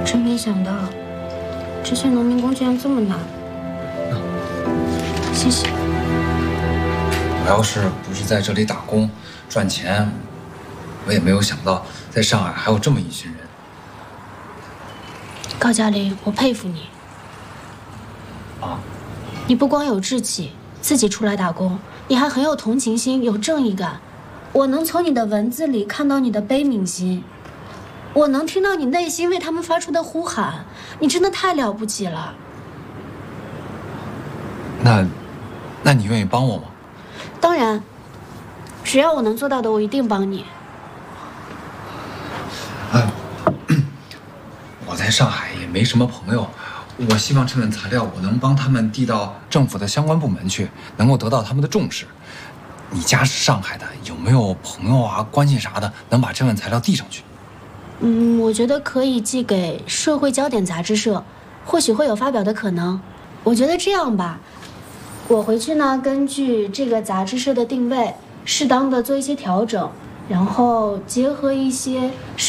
真没想到，这些农民工居然这么难。谢谢。 我要是不是在这里打工赚钱，我也没有想到在上海还有这么一群人。 高嘉林，我佩服你。 啊？ 你不光有志气，自己出来打工，你还很有同情心，有正义感。我能从你的文字里看到你的悲悯心，我能听到你内心为他们发出的呼喊。你真的太了不起了。 那你愿意帮我吗？ 当然，只要我能做到的，我一定帮你。 我在上海也没什么朋友，我希望这份材料我能帮他们递到政府的相关部门去，能够得到他们的重视。你家是上海的，有没有朋友啊、关系啥的，能把这份材料递上去？ 我觉得可以寄给社会焦点杂志社，或许会有发表的可能。我觉得这样吧，我回去呢，根据这个杂志社的定位，适当的做一些调整，然后结合一些